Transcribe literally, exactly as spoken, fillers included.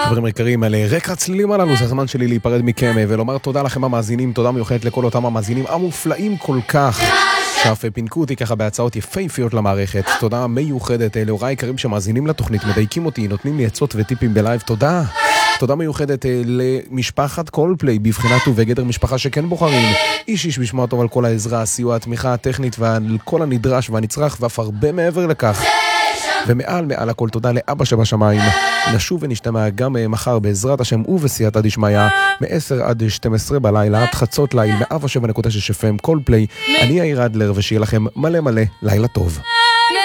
חברים יקרים, על רקע הצלילים הללו, זה הזמן שלי להיפרד מכם ולומר תודה לכם המאזינים, תודה מיוחדת לכל אותם המאזינים המופלאים כל כך שאף פינקו אותי ככה בהצעות יפהפיות למערכת. תודה מיוחדת להוריי יקרים שמאזינים לתוכנית, מדייקים אותי, נותנים לי עצות וטיפים בלייב. תודה תודה מיוחדת למשפחת קולפליי בבחינת ובגדר משפחה שכן בוחרים איש איש בשמוע טוב על כל העזרה, הסיוע, התמיכה הטכנית ועל כל הנדרש והנצרך ואף הרבה מעבר לכך. ומעל מעל הכל תודה לאבא שבשמיים. נשוב ונשתמע גם מחר בעזרת השם ובסייעתא דשמיא מ-עשר עד שתים עשרה בלילה עד חצות ליל מאה שבע נקודה שש אף אם קולפליי. אני יאיר אדלר ושיהיה לכם מלא מלא לילה טוב.